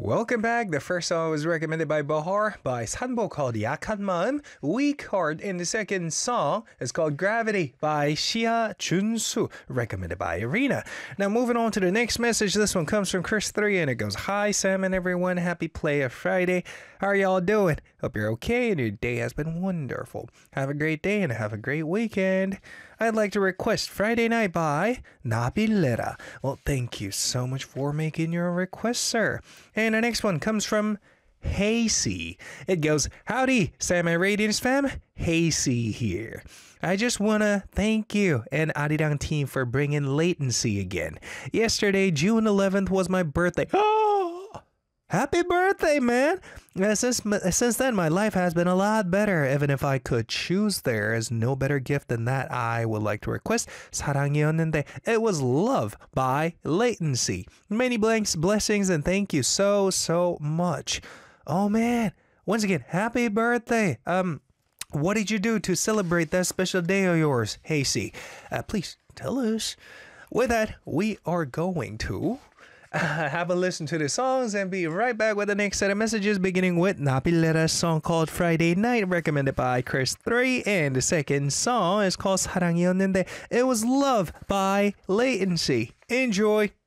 Welcome back. The first song was recommended by Bahar by Sanbo called 약한 마음, Weak Heart. And the second song is called Gravity by Shia Junsu, recommended by Irina. Now moving on to the next message. This one comes from Chris3 and it goes, Hi Sam and everyone, happy Playa Friday. How are y'all doing? Hope you're okay and your day has been wonderful. Have a great day and have a great weekend. I'd like to request Friday Night by Nabilera. Well, thank you so much for making your request, sir. And the next one comes from Hasey. It goes, Howdy, Sam and Radiance fam. Hasey here. I just want to thank you and Arirang team for bringing latency again. Yesterday, June 11th, was my birthday. Oh! Happy birthday, man! Since then, my life has been a lot better. Even if I could choose, there is no better gift than that. I would like to request 사랑이었는데. It was Love by Latency. Many blessings and thank you so much. Oh man! Once again, happy birthday! What did you do to celebrate that special day of yours, Hasey? Please tell us. With that, we are going to have a listen to the songs and be right back with the next set of messages, beginning with Nabilera's song called Friday Night, recommended by Chris3, and the second song is called 사랑이었는데. It was Love by Latency. Enjoy!